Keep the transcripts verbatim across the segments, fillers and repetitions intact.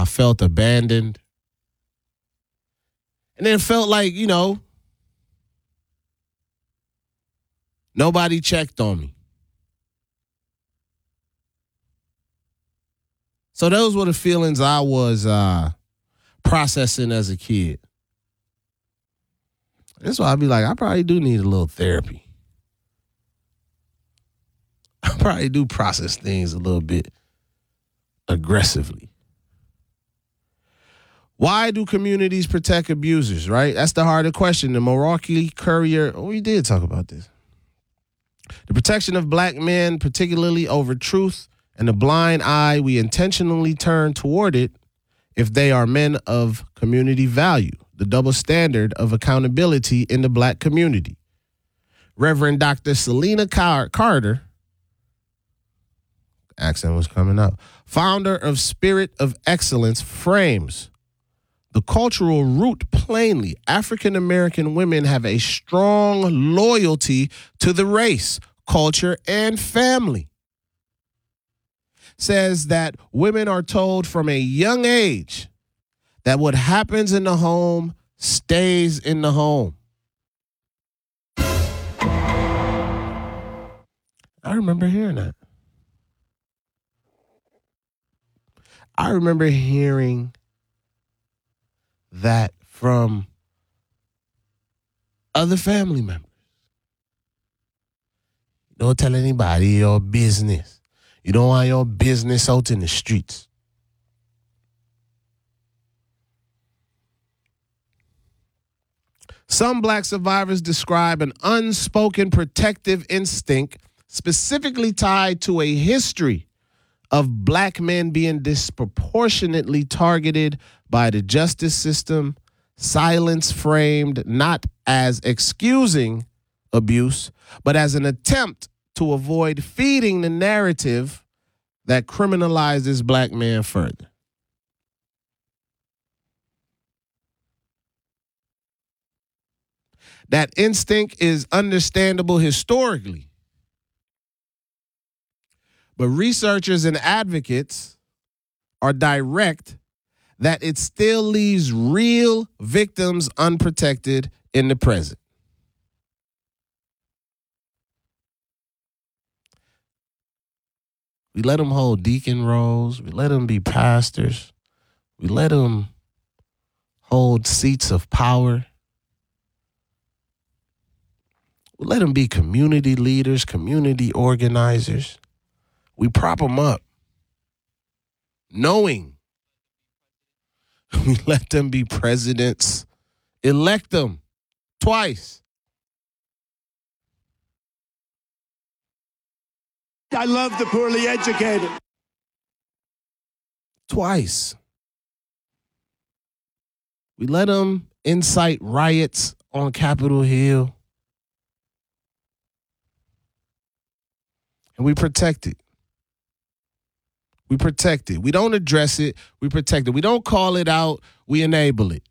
I felt abandoned. And then it felt like, you know, nobody checked on me. So those were the feelings I was uh, processing as a kid. That's why I'd be like, I probably do need a little therapy. I probably do process things a little bit aggressively. Why do communities protect abusers, right? That's the harder question. The Milwaukee Courier, oh, we did talk about this. The protection of black men, particularly over truth and the blind eye we intentionally turn toward it if they are men of community value, the double standard of accountability in the black community. Reverend Doctor Selena Car- Carter, accent was coming out, founder of Spirit of Excellence, frames the cultural root plainly. African American women have a strong loyalty to the race, culture, and family. Says that women are told from a young age that what happens in the home stays in the home. I remember hearing that. I remember hearing that from other family members. Don't tell anybody your business. You don't want your business out in the streets. Some black survivors describe an unspoken protective instinct specifically tied to a history of black men being disproportionately targeted by the justice system, silence framed not as excusing abuse, but as an attempt to avoid feeding the narrative that criminalizes black men further. That instinct is understandable historically, but researchers and advocates are direct that it still leaves real victims unprotected in the present. We let them hold deacon roles. We let them be pastors. We let them hold seats of power. We let them be community leaders, community organizers. We prop them up, knowing we let them be presidents, elect them twice. I love the poorly educated. Twice. We let them incite riots on Capitol Hill. And we protect it. We protect it. We don't address it. We protect it. We don't call it out. We enable it.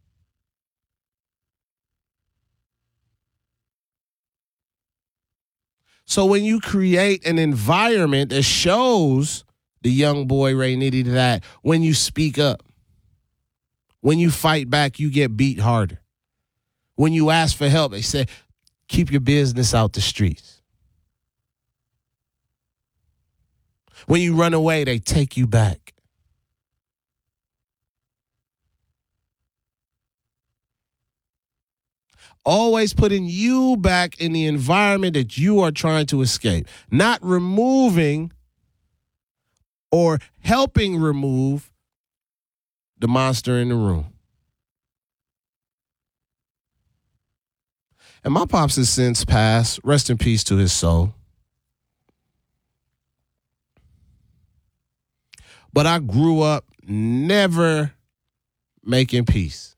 So when you create an environment that shows the young boy Ray Nitty that when you speak up, when you fight back, you get beat harder. When you ask for help, they say, keep your business out the streets. When you run away, they take you back. Always putting you back in the environment that you are trying to escape, not removing or helping remove the monster in the room. And my pops has since passed. Rest in peace to his soul. But I grew up never making peace.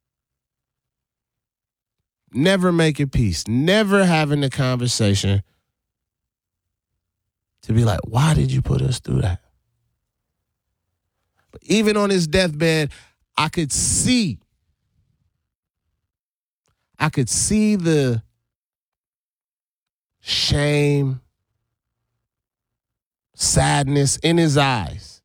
Never making peace. Never having the conversation to be like, why did you put us through that? But even on his deathbed, I could see, I could see the shame, sadness in his eyes.